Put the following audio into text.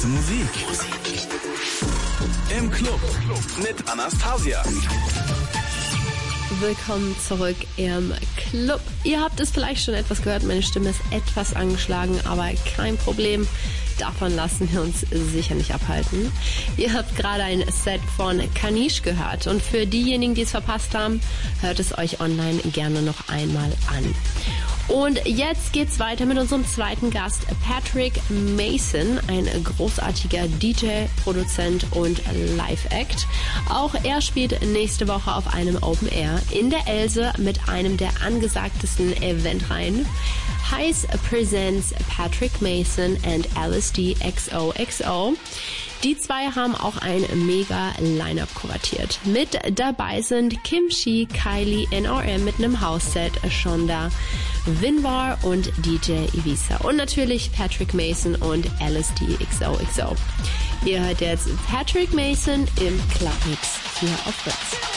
beste Musik. Im Club mit Anastasia. Willkommen zurück im Club. Ihr habt es vielleicht schon etwas gehört, meine Stimme ist etwas angeschlagen, aber kein Problem. Davon lassen wir uns sicher nicht abhalten. Ihr habt gerade ein Set von Kanish gehört und für diejenigen, die es verpasst haben, hört es euch online gerne noch einmal an. Und jetzt geht's weiter mit unserem zweiten Gast, Patrick Mason, ein großartiger DJ, Produzent und Live-Act. Auch er spielt nächste Woche auf einem Open Air in der Else mit einem der angesagtesten Eventreihen. Heiß presents Patrick Mason and LSD XOXO. Die zwei haben auch ein mega Line-Up kuratiert. Mit dabei sind Kimchi, Kylie, NRM mit einem House-Set, Shonda, Vinvar und DJ Ibiza. Und natürlich Patrick Mason und LSD XOXO. Ihr hört jetzt Patrick Mason im Clubmix hier auf Fritz.